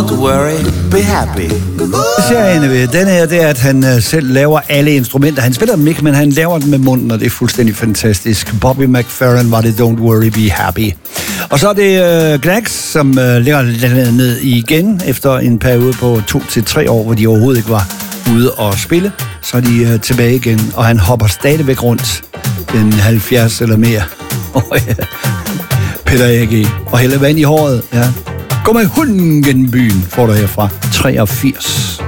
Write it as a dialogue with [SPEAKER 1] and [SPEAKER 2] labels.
[SPEAKER 1] Don't worry, be happy.
[SPEAKER 2] Serien ved den her, det er, at han selv laver alle instrumenter. Han spiller dem ikke, men han laver dem med munden, og det er fuldstændig fantastisk. Bobby McFerrin var det Don't Worry, Be Happy. Og så er det Gnags, som ligger ned igen efter en periode på 2 til 3 år, hvor de overhovedet ikke var ude og spille. Så er de tilbage igen, og han hopper stadigvæk rundt den 70 eller mere. Peter A.G. og hælder vand i håret, ja. Gå med hunden gennem byen, får du herfra 83.